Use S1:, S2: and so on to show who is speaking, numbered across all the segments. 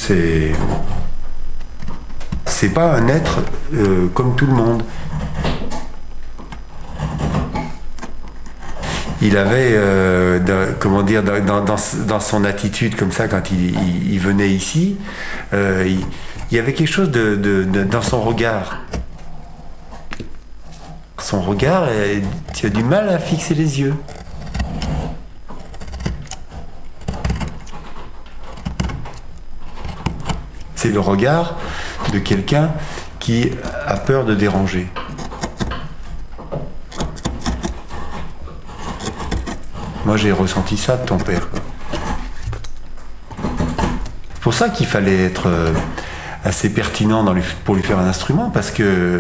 S1: C'est pas un être comme tout le monde. Il avait, dans son attitude comme ça, quand il venait ici, il y avait quelque chose dans son regard. Son regard, tu as du mal à fixer les yeux. C'est le regard de quelqu'un qui a peur de déranger. Moi, j'ai ressenti ça de ton père. C'est pour ça qu'il fallait être assez pertinent pour lui faire un instrument, parce que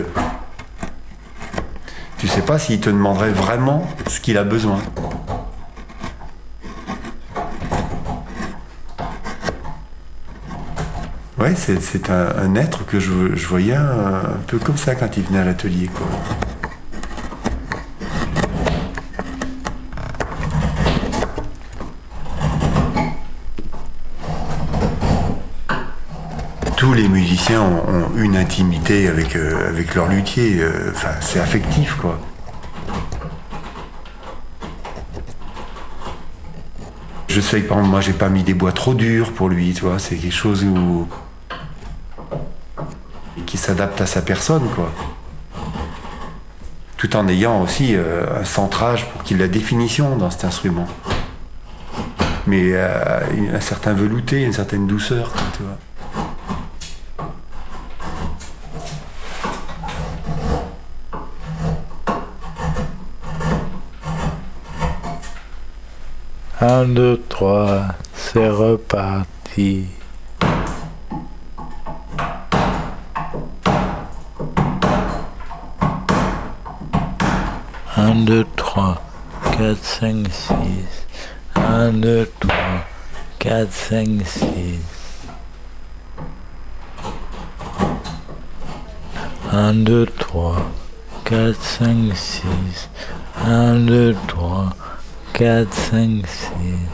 S1: tu sais pas s'il te demanderait vraiment ce qu'il a besoin. Ouais, c'est un être que je voyais un peu comme ça quand il venait à l'atelier, quoi. Tous les musiciens ont une intimité avec leur luthier. Enfin, c'est affectif, quoi. Je sais que par exemple, moi, j'ai pas mis des bois trop durs pour lui, tu vois. C'est quelque chose qui s'adapte à sa personne, quoi. Tout en ayant aussi un centrage pour qu'il ait la définition dans cet instrument. Mais un certain velouté, une certaine douceur, tu vois.
S2: Un, deux, trois, c'est reparti. Un, deux, trois, quatre, cinq, six. Un, deux, trois, quatre, cinq, six. Un, deux, trois, quatre, cinq, six. Un, deux, trois. 4, 5, 6.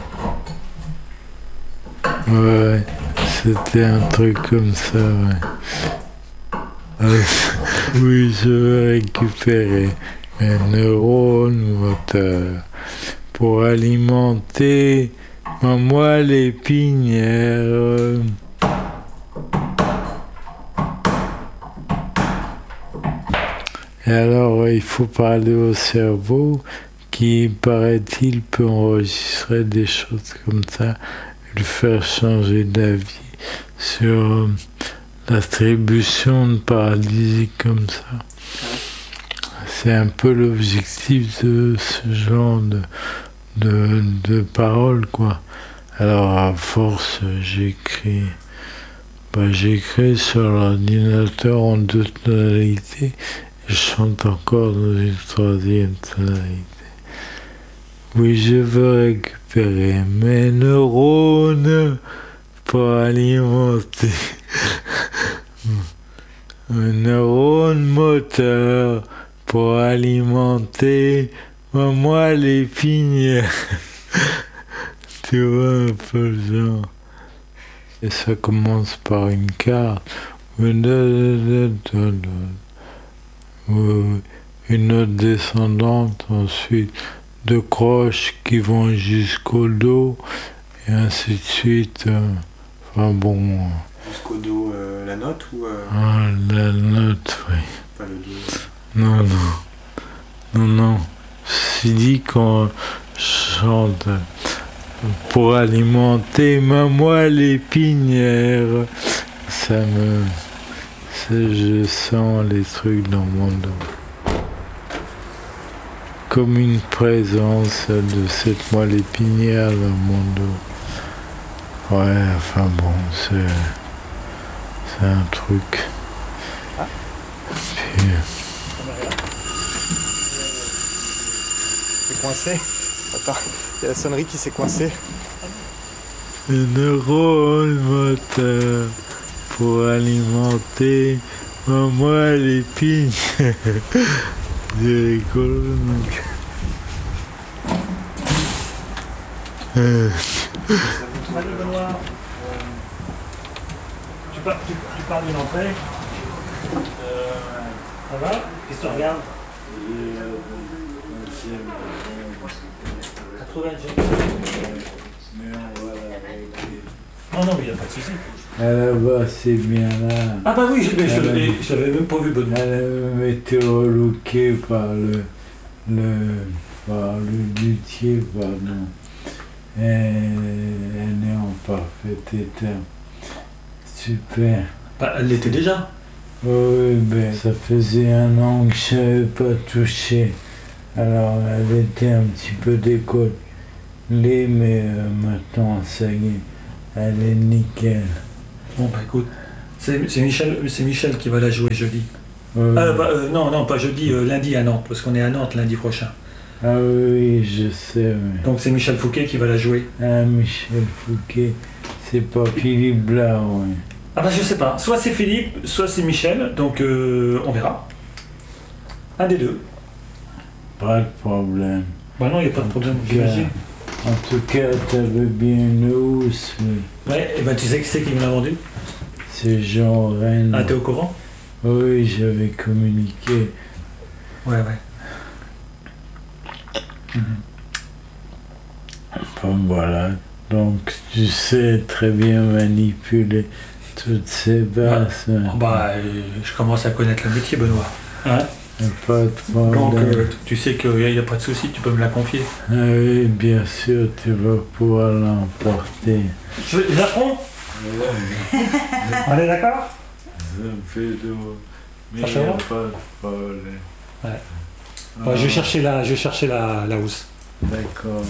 S2: Ouais, c'était un truc comme ça, ouais. Oui, je veux récupérer mes neurones moteurs pour alimenter ma moelle épinière. Et alors, il faut parler au cerveau qui, paraît-il, peut enregistrer des choses comme ça et le faire changer d'avis sur l'attribution de paralysie comme ça. C'est un peu l'objectif de ce genre de paroles, quoi. Alors, à force, j'écris sur l'ordinateur en 2 tonalités et je chante encore dans une 3e tonalité. Oui, je veux récupérer mes neurones pour alimenter mes neurones moteurs pour alimenter ma moelle épinière. Tu vois un peu le genre. Et ça commence par une carte. Une note descendante, ensuite 2 croches qui vont jusqu'au dos, et ainsi de suite. Enfin bon.
S1: Jusqu'au dos, la note ou
S2: la note, oui.
S1: Pas le dos.
S2: Non. C'est dit qu'on chante pour alimenter ma moelle épinière. Je sens les trucs dans mon dos. Comme une présence de cette moelle épinière dans mon dos. Ouais, enfin bon, c'est un truc. Puis,
S3: c'est coincé. Attends, il y a la sonnerie qui s'est coincée.
S2: Le neurone moteur pour alimenter ma moelle épinière. C'est rigolo, mec.
S4: tu parles d'une entrée. Ça va? Qu'est-ce que tu regardes? 80. Non, non, mais il n'y a pas de souci.
S2: Là-bas, c'est bien là.
S4: Ah bah oui, je l'avais même pas vu, Benoît.
S2: Elle a été relookée par par le luthier, pardon. Elle est en parfait état. Super.
S4: Bah, elle l'était déjà.
S2: Oui, ben, ça faisait 1 an que je n'avais pas touché. Alors, elle était un petit peu décollée, mais maintenant, ça y est, elle est nickel.
S4: Bon bah écoute, c'est Michel qui va la jouer jeudi. Non, pas jeudi, lundi à Nantes, parce qu'on est à Nantes lundi prochain.
S2: Ah oui, je sais, oui.
S4: Donc c'est Michel Fouquet qui va la jouer.
S2: Ah, Michel Fouquet, c'est pas Philippe Blard, oui.
S4: Ah bah je sais pas, soit c'est Philippe, soit c'est Michel, donc on verra. Un des deux.
S2: Pas de problème.
S4: Bah non, il n'y a pas de problème, j'imagine.
S2: En tout cas, t'avais bien une housse.
S4: Ouais, et ben tu sais qui c'est qui me l'a vendu?
S2: C'est Jean Rennes.
S4: Ah, t'es au courant?
S2: Oui, j'avais communiqué.
S4: Ouais.
S2: Bon, voilà. Donc, tu sais très bien manipuler toutes ces basses.
S4: Bah, je commence à connaître le métier, Benoît. Hein?
S2: Pas de problème.
S4: Donc, tu sais qu'il n'y a pas de souci, tu peux me la confier.
S2: Ah oui, bien sûr, tu vas pouvoir l'emporter.
S4: Je la prends? On est d'accord?
S2: Ça me fait d'eau. Mais
S4: Ça
S2: il
S4: fait
S2: n'y a
S4: bon?
S2: pas de problème.
S4: Ouais. Ouais, je vais chercher la housse.
S2: D'accord.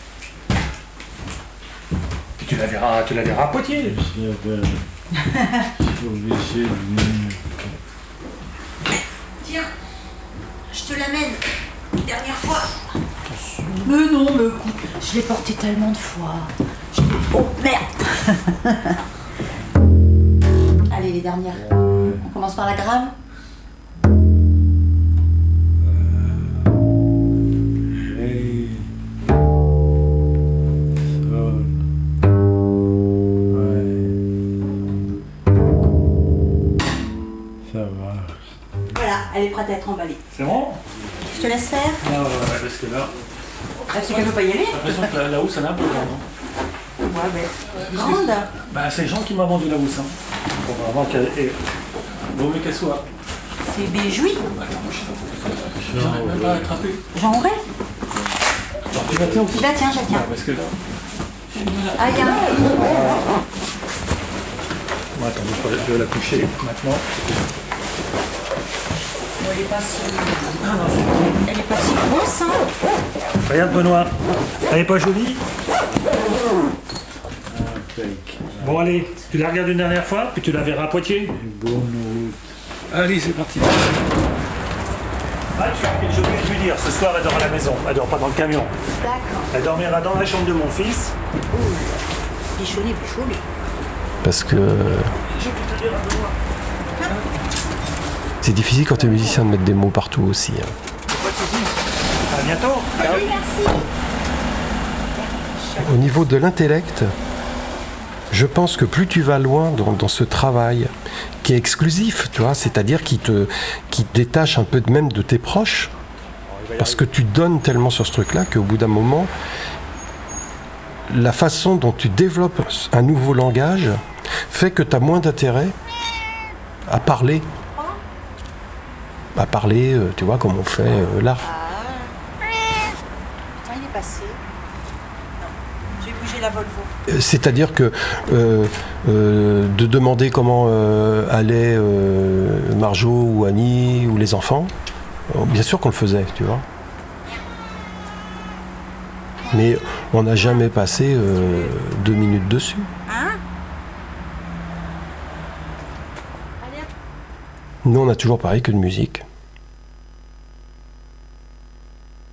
S4: Puis tu la verras à Poitiers.
S2: Je suis obligé de venir.
S5: Tiens, je te l'amène. Dernière fois. Mais non, mais écoute, je l'ai porté tellement de fois. Oh merde. Allez, les dernières. On commence par la grave.
S2: Ré, sol. Ouais. Ça va.
S5: Voilà, elle est prête à être emballée.
S4: C'est bon?
S5: Je te laisse faire.
S4: Non, parce que là,
S5: C'est qu'elle veut pas y aller.
S4: j'ai l'impression que la housse, elle est un peu grande.
S5: Ouais, mais grande.
S4: Bah, c'est Jean qui m'a vendu la housse. Hein. Pour vraiment qu'elle est. Vaut mieux qu'elle soit.
S5: C'est Béjoui.
S4: J'arrive même pas à attraper.
S5: J'en aurais.
S4: Alors, tu la tiens aussi?
S5: Je la tiens, je la tiens.
S4: Parce que là.
S5: Ah, il y a un fil.
S4: Bon, attends, je vais la coucher maintenant.
S5: Bon, elle est pas si... Elle est pas si grosse, hein.
S4: Regarde, Benoît. Elle est pas jolie?
S2: Impec.
S4: Bon, allez, tu la regardes une dernière fois, puis tu la verras à Poitiers.
S2: Bonne route.
S4: Allez, c'est parti. Ah, j'ai oublié de lui dire, ce soir elle dort à la maison, elle dort pas dans le camion.
S5: D'accord.
S4: Elle dormira dans la chambre de mon fils.
S5: Bichonné.
S6: Parce que
S4: J'ai pu te dire à Benoît.
S6: c'est difficile quand tu es musicien de mettre des mots partout aussi. Hein.
S4: Pas de soucis. À bientôt.
S5: Oui, merci.
S6: Au niveau de l'intellect, je pense que plus tu vas loin dans ce travail qui est exclusif, tu vois, c'est-à-dire qui te détache un peu même de tes proches, parce que tu donnes tellement sur ce truc-là qu'au bout d'un moment, la façon dont tu développes un nouveau langage fait que tu as moins d'intérêt à parler. À parler, tu vois, comme on fait là.
S5: Putain, il est passé. Non, j'ai bougé la Volvo.
S6: C'est-à-dire que de demander comment allaient Marjo ou Annie ou les enfants, bien sûr qu'on le faisait, tu vois. Mais on n'a jamais passé 2 minutes dessus.
S5: Hein? Allez, hop.
S6: Nous, on a toujours parlé que de musique. Tu vois ?